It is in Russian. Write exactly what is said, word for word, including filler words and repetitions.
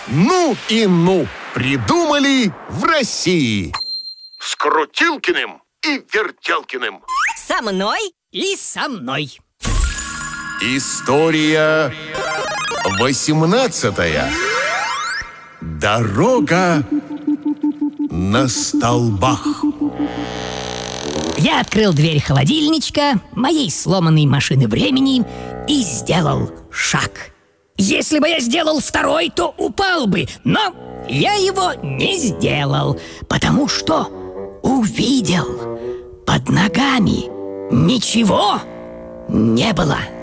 Ну и ну, придумали в России. С Крутилкиным и Вертелкиным. Со мной и со мной. История восемнадцатая. Дорога на столбах. Я открыл дверь холодильничка моей сломанной машины времени и сделал шаг. Если бы я сделал второй, то упал бы, но я его не сделал, потому что увидел, под ногами ничего не было.